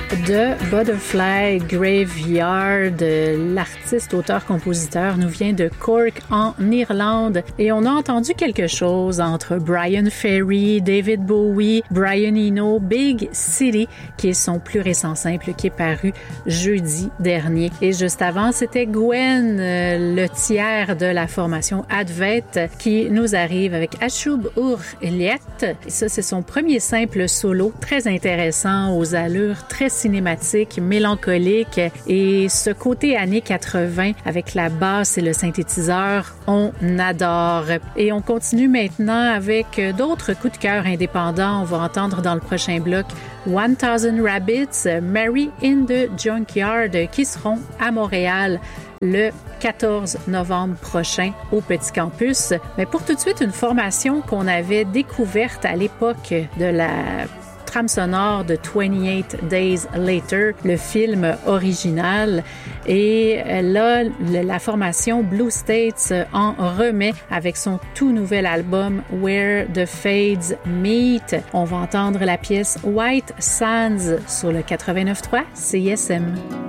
de Butterfly Graveyard. L'artiste, auteur-compositeur nous vient de Cork en Irlande et on a entendu quelque chose entre Brian Ferry, David Bowie, Brian Eno, Big City, qui est son plus récent simple qui est paru jeudi dernier. Et juste avant, c'était Gwen, le tiers de la formation Advet, qui nous arrive avec Ashub Ur Eliet. Ça, c'est son premier simple solo, très intéressant, aux allures très cinématiques, mélancoliques, et ce côté années 80 avec la basse et le synthétiseur, on adore. Et on continue maintenant avec d'autres coups de cœur indépendants. On va entendre dans le prochain bloc 1000 Rabbits, Mary in the Junkyard, qui seront à Montréal le 14 novembre prochain au Petit Campus. Mais pour tout de suite, une formation qu'on avait découverte à l'époque de la trame sonore de 28 Days Later, le film original. Et là, la formation Blue States en remet avec son tout nouvel album Where the Fades Meet. On va entendre la pièce White Sands sur le 89.3 CISM.